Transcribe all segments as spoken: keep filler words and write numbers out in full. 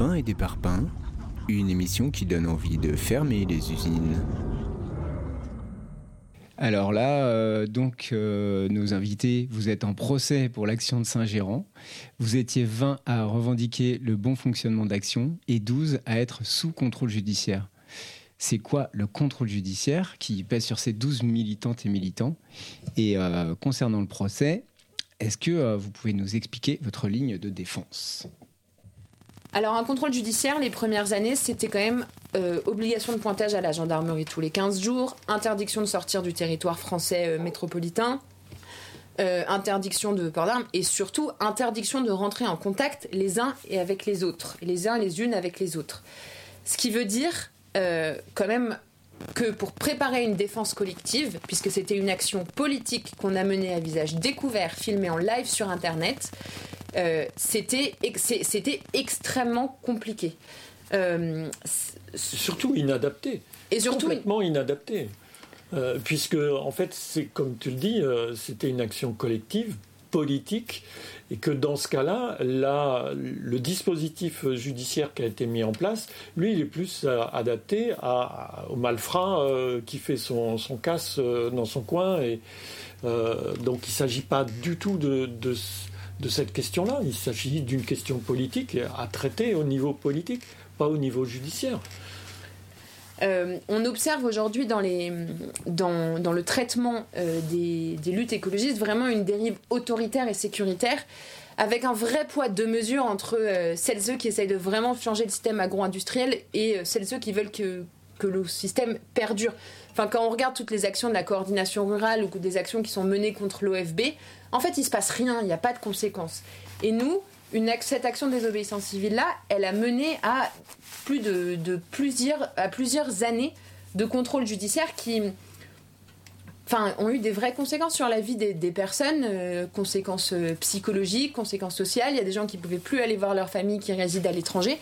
pains et des parpaings, une émission qui donne envie de fermer les usines. Alors là, euh, donc, euh, nos invités, vous êtes en procès pour l'action de Saint-Géran. Vous étiez vingt à revendiquer le bon fonctionnement d'action et douze à être sous contrôle judiciaire. C'est quoi le contrôle judiciaire qui pèse sur ces douze militantes et militants ? Et euh, concernant le procès, est-ce que euh, vous pouvez nous expliquer votre ligne de défense ? Alors un contrôle judiciaire, les premières années, c'était quand même euh, obligation de pointage à la gendarmerie tous les quinze jours, interdiction de sortir du territoire français euh, métropolitain, euh, interdiction de port d'armes et surtout interdiction de rentrer en contact les uns et avec les autres, les uns les unes avec les autres. Ce qui veut dire euh, quand même que pour préparer une défense collective, puisque c'était une action politique qu'on a menée à visage découvert, filmée en live sur Internet, Euh, c'était, ex- c'était extrêmement compliqué. Euh, surtout inadapté. Et surtout complètement inadapté. Euh, puisque, en fait, c'est comme tu le dis, euh, c'était une action collective, politique, et que dans ce cas-là, là, le dispositif judiciaire qui a été mis en place, lui, il est plus euh, adapté à, à, au malfrat euh, qui fait son, son casse euh, dans son coin. Et, euh, donc, il ne s'agit pas du tout de... de de cette question-là. Il s'agit d'une question politique à traiter au niveau politique, pas au niveau judiciaire. Euh, on observe aujourd'hui dans, les, dans, dans le traitement euh, des, des luttes écologistes vraiment une dérive autoritaire et sécuritaire avec un vrai poids de mesure entre euh, celles et ceux qui essayent de vraiment changer le système agro-industriel et euh, celles et ceux qui veulent que, que le système perdure. Enfin, quand on regarde toutes les actions de la coordination rurale ou des actions qui sont menées contre l'O F B, en fait, il ne se passe rien, il n'y a pas de conséquences. Et nous, une, cette action de désobéissance civile-là, elle a mené à, plus de, de plusieurs, à plusieurs années de contrôle judiciaire qui enfin, ont eu des vraies conséquences sur la vie des, des personnes, euh, conséquences euh, psychologiques, conséquences sociales. Il y a des gens qui ne pouvaient plus aller voir leur famille qui résident à l'étranger.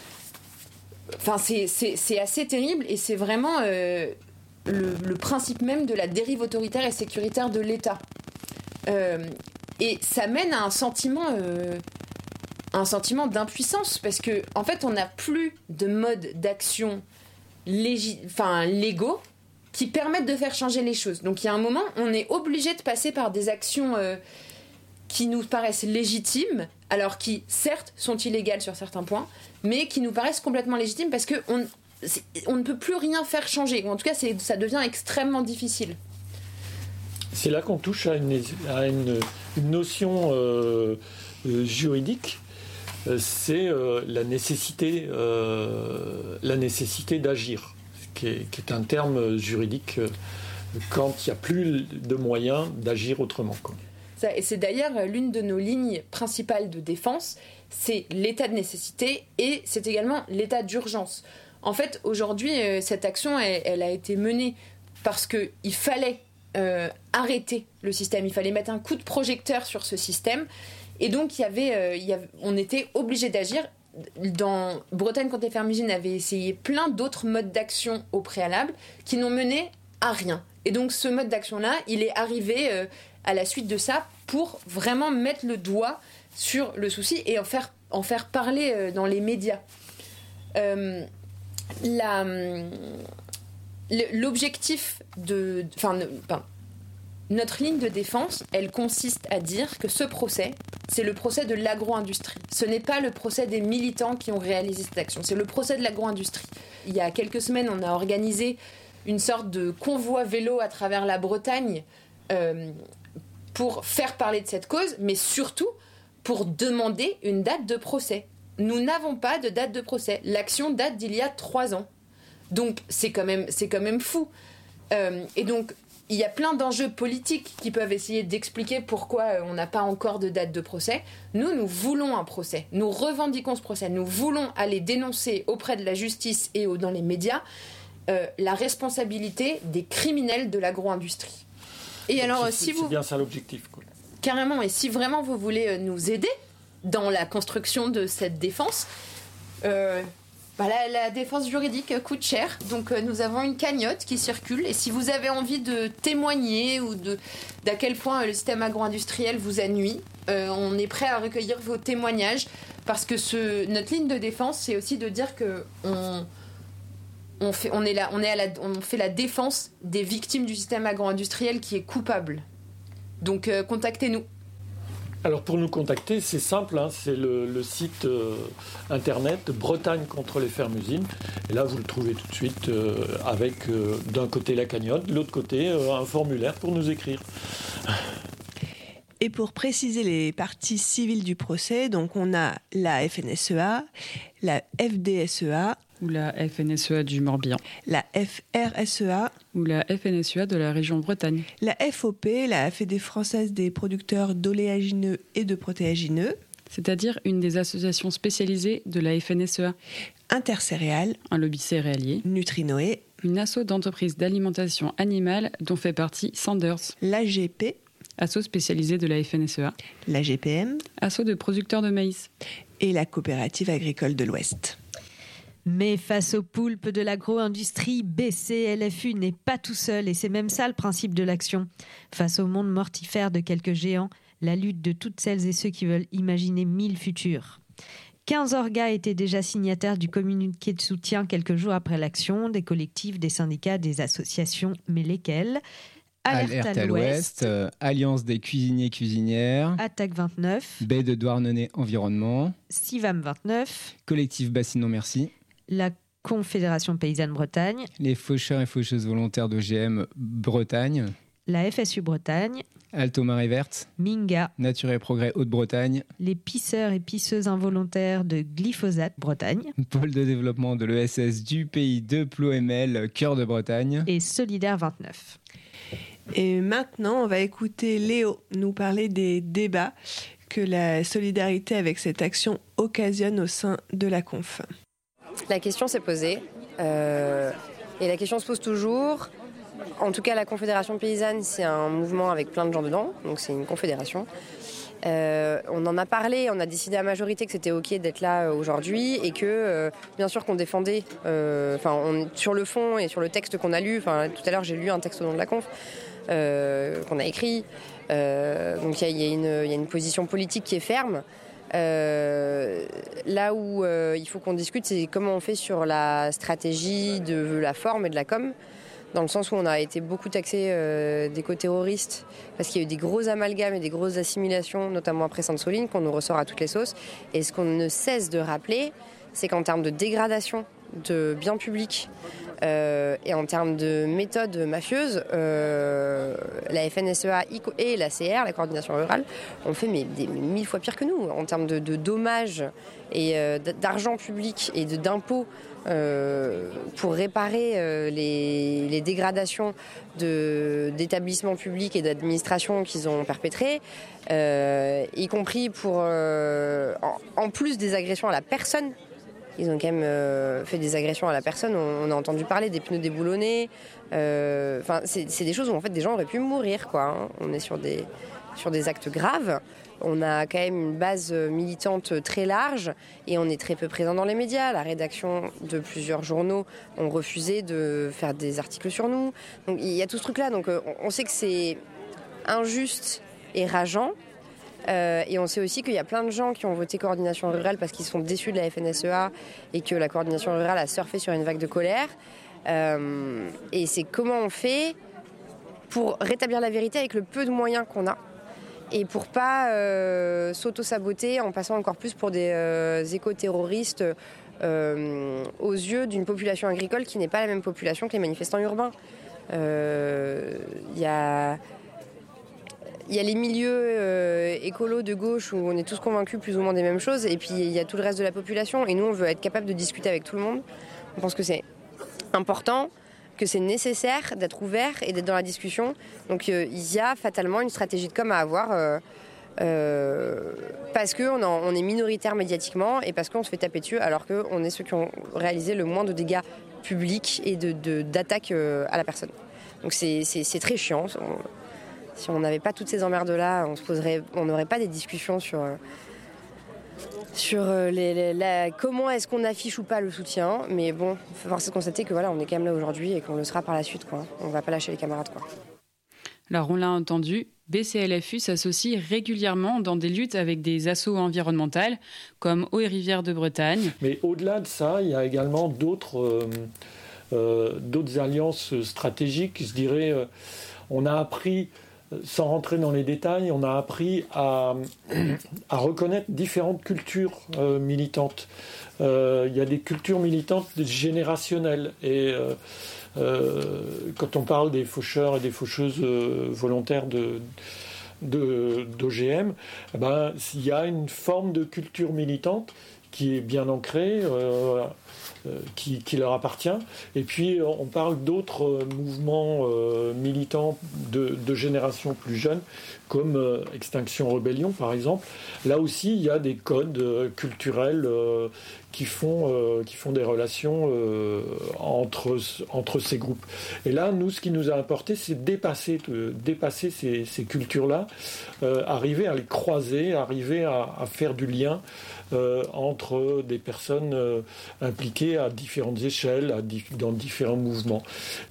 Enfin, c'est, c'est, c'est assez terrible et c'est vraiment... Euh, Le, le principe même de la dérive autoritaire et sécuritaire de l'État. Euh, et ça mène à un sentiment, euh, un sentiment d'impuissance, parce que en fait, on n'a plus de modes d'action légi- enfin, légaux qui permettent de faire changer les choses. Donc il y a un moment, on est obligé de passer par des actions euh, qui nous paraissent légitimes, alors qui, certes, sont illégales sur certains points, mais qui nous paraissent complètement légitimes parce que on on ne peut plus rien faire changer. En tout cas, c'est, ça devient extrêmement difficile. C'est là qu'on touche à une, à une, une notion euh, euh, juridique. Euh, c'est euh, la nécessité, euh, la nécessité d'agir, qui est, qui est un terme juridique euh, quand il n'y a plus de moyens d'agir autrement, quoi. Ça, et c'est d'ailleurs l'une de nos lignes principales de défense, c'est l'état de nécessité et c'est également l'état d'urgence. En fait, aujourd'hui, euh, cette action, elle, elle a été menée parce qu'il fallait euh, arrêter le système, il fallait mettre un coup de projecteur sur ce système, et donc il y avait, euh, il y avait, on était obligé d'agir. Dans Bretagne contre les fermes usines avait essayé plein d'autres modes d'action au préalable qui n'ont mené à rien. Et donc ce mode d'action-là, il est arrivé euh, à la suite de ça pour vraiment mettre le doigt sur le souci et en faire, en faire parler euh, dans les médias. Euh, La, l'objectif de, enfin, enfin, notre ligne de défense, elle consiste à dire que ce procès, c'est le procès de l'agro-industrie. Ce n'est pas le procès des militants qui ont réalisé cette action, c'est le procès de l'agro-industrie. Il y a quelques semaines, on a organisé une sorte de convoi vélo à travers la Bretagne euh, pour faire parler de cette cause, mais surtout pour demander une date de procès. Nous n'avons pas de date de procès. L'action date d'il y a trois ans. Donc, c'est quand même, c'est quand même fou. Euh, et donc, il y a plein d'enjeux politiques qui peuvent essayer d'expliquer pourquoi on n'a pas encore de date de procès. Nous, nous voulons un procès. Nous revendiquons ce procès. Nous voulons aller dénoncer auprès de la justice et dans les médias euh, la responsabilité des criminels de l'agro-industrie. Et donc alors, c'est, si c'est vous... bien ça l'objectif, quoi. Carrément. Et si vraiment vous voulez nous aider dans la construction de cette défense, euh, bah la, la défense juridique coûte cher, donc euh, nous avons une cagnotte qui circule, et si vous avez envie de témoigner ou de, d'à quel point le système agro-industriel vous a nui, euh, on est prêt à recueillir vos témoignages parce que ce, notre ligne de défense, c'est aussi de dire que on, on, fait, on, est là, on, est à la, on fait la défense des victimes du système agro-industriel qui est coupable. Donc euh, contactez-nous. Alors pour nous contacter, c'est simple, hein, c'est le, le site euh, internet Bretagne contre les fermes-usines. Et là, vous le trouvez tout de suite euh, avec euh, d'un côté la cagnotte, de l'autre côté euh, un formulaire pour nous écrire. Et pour préciser les parties civiles du procès, donc on a la F N S E A, la F D S E A, ou la F N S E A du Morbihan, la F R S E A, ou la F N S E A de la région Bretagne, la F O P, la Fédé française des producteurs d'oléagineux et de protéagineux, c'est-à-dire une des associations spécialisées de la F N S E A, Intercéréales, un lobby céréalier, Nutrinoé, une asso d'entreprises d'alimentation animale dont fait partie Sanders, l'A G P, asso spécialisée de la F N S E A, la G P M, asso de producteurs de maïs, et la Coopérative agricole de l'Ouest. Mais face au poulpe de l'agro-industrie, B C L F U n'est pas tout seul et c'est même ça le principe de l'action. Face au monde mortifère de quelques géants, la lutte de toutes celles et ceux qui veulent imaginer mille futurs. quinze orgas étaient déjà signataires du communiqué de soutien quelques jours après l'action, des collectifs, des syndicats, des associations, mais lesquels ? Alerte, Alerte à l'Ouest, euh, Alliance des cuisiniers-cuisinières, Attaque vingt-neuf, Baie de Douarnenez Environnement, Sivam vingt-neuf, Collectif Bassinon Merci, la Confédération Paysanne Bretagne, les faucheurs et faucheuses volontaires d'O G M Bretagne, la F S U Bretagne, Alto Marée Verte, Minga, Nature et Progrès Haute-Bretagne, les pisseurs et pisseuses involontaires de glyphosate Bretagne Pôle de développement de l'E S S du pays de Ploemel, Cœur de Bretagne et Solidaire vingt-neuf. Et maintenant, on va écouter Léo nous parler des débats que la solidarité avec cette action occasionne au sein de la conf. La question s'est posée, euh, et la question se pose toujours. En tout cas, la Confédération paysanne, c'est un mouvement avec plein de gens dedans, donc c'est une confédération. Euh, on en a parlé, on a décidé à majorité que c'était ok d'être là aujourd'hui et que, euh, bien sûr, qu'on défendait, euh, on, sur le fond et sur le texte qu'on a lu. Tout à l'heure, j'ai lu un texte au nom de la conf euh, qu'on a écrit. Euh, donc il y, y, y a une position politique qui est ferme. Euh, là où euh, il faut qu'on discute, c'est comment on fait sur la stratégie de la forme et de la com, dans le sens où on a été beaucoup taxé euh, d'éco-terroristes parce qu'il y a eu des gros amalgames et des grosses assimilations, notamment après Sainte-Soline, qu'on nous ressort à toutes les sauces. Et ce qu'on ne cesse de rappeler, c'est qu'en termes de dégradation de biens publics euh, et en termes de méthodes mafieuses, euh, la F N S E A et la C R, la coordination rurale, ont fait mais, des, mais mille fois pire que nous en termes de, de dommages et euh, d'argent public et de, d'impôts euh, pour réparer euh, les, les dégradations de, d'établissements publics et d'administrations qu'ils ont perpétrées, euh, y compris pour, euh, en, en plus des agressions à la personne. Ils ont quand même euh, fait des agressions à la personne. On, on a entendu parler des pneus déboulonnés. Euh, c'est, c'est des choses où en fait des gens auraient pu mourir, quoi, hein. On est sur des, sur des actes graves. On a quand même une base militante très large et on est très peu présent dans les médias. La rédaction de plusieurs journaux ont refusé de faire des articles sur nous. Donc il y a tout ce truc-là. Donc on, on sait que c'est injuste et rageant. Euh, et on sait aussi qu'il y a plein de gens qui ont voté coordination rurale parce qu'ils sont déçus de la F N S E A et que la coordination rurale a surfé sur une vague de colère. Euh, et c'est comment on fait pour rétablir la vérité avec le peu de moyens qu'on a et pour pas euh, s'auto-saboter en passant encore plus pour des euh, éco-terroristes euh, aux yeux d'une population agricole qui n'est pas la même population que les manifestants urbains. Il euh, y a... Il y a les milieux euh, écolos de gauche où on est tous convaincus plus ou moins des mêmes choses et puis il y a tout le reste de la population et nous on veut être capable de discuter avec tout le monde. On pense que c'est important, que c'est nécessaire d'être ouvert et d'être dans la discussion. Donc il euh, y a fatalement une stratégie de com à avoir euh, euh, parce qu'on on est minoritaire médiatiquement et parce qu'on se fait taper dessus alors qu'on est ceux qui ont réalisé le moins de dégâts publics et de, de, d'attaques euh, à la personne. Donc c'est, c'est, c'est très chiant. On, Si on n'avait pas toutes ces emmerdes-là, on se poserait, on n'aurait pas des discussions sur, sur les, les, la, comment est-ce qu'on affiche ou pas le soutien. Mais bon, force est de constater que voilà, on est quand même là aujourd'hui et qu'on le sera par la suite, quoi. On ne va pas lâcher les camarades, quoi. Alors on l'a entendu, B C L F U s'associe régulièrement dans des luttes avec des assauts environnementales comme Eaux et Rivières de Bretagne. Mais au-delà de ça, il y a également d'autres, euh, euh, d'autres alliances stratégiques. Je dirais, euh, on a appris, sans rentrer dans les détails, on a appris à, à reconnaître différentes cultures euh, militantes. Euh, il y a des cultures militantes générationnelles et euh, euh, quand on parle des faucheurs et des faucheuses euh, volontaires de, de, d'O G M, eh ben, il y a une forme de culture militante qui est bien ancrée, euh, euh, qui, qui leur appartient. Et puis on parle d'autres euh, mouvements euh, militants de, de générations plus jeunes, comme euh, Extinction Rebellion par exemple. Là aussi, il y a des codes euh, culturels euh, qui font, euh, qui font des relations euh, entre, entre ces groupes. Et là, nous, ce qui nous a importé, c'est dépasser, euh, dépasser ces, ces cultures-là, euh, arriver à les croiser, arriver à, à faire du lien euh, entre des personnes euh, impliquées à différentes échelles, à di- dans différents mouvements.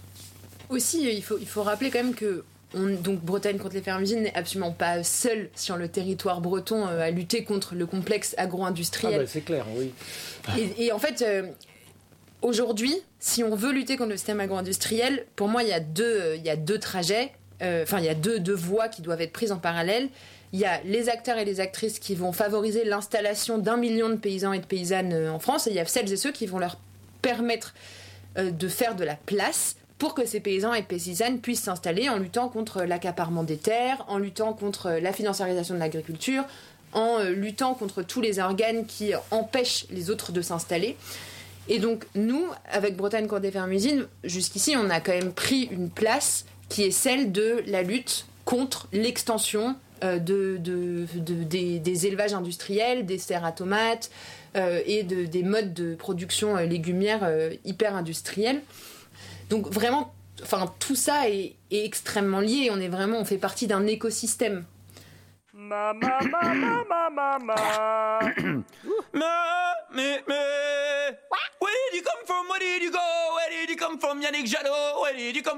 Aussi, il faut, il faut rappeler quand même que On, donc Bretagne contre les fermes-usines n'est absolument pas seule sur le territoire breton euh, à lutter contre le complexe agro-industriel. Ah ben c'est clair, oui. Et, et en fait, euh, aujourd'hui, si on veut lutter contre le système agro-industriel, pour moi, il y a deux, euh, il y a deux trajets, euh, enfin, il y a deux, deux voies qui doivent être prises en parallèle. Il y a les acteurs et les actrices qui vont favoriser l'installation d'un million de paysans et de paysannes euh, en France, et il y a celles et ceux qui vont leur permettre euh, de faire de la place pour que ces paysans et paysannes puissent s'installer en luttant contre l'accaparement des terres, en luttant contre la financiarisation de l'agriculture, en luttant contre tous les organes qui empêchent les autres de s'installer. Et donc nous, avec Bretagne contre les fermes-usines, jusqu'ici, on a quand même pris une place qui est celle de la lutte contre l'extension euh, de, de, de, des, des élevages industriels, des serres à tomates euh, et de, des modes de production euh, légumière euh, hyper industriels. Donc vraiment, enfin, tout ça est, est extrêmement lié. On est vraiment, on fait partie d'un écosystème. Ma ma ma ma ma ma ma. Me me me. Where did you come from? Where did you go? Where did you come from, Yannick Jadot? Where did you come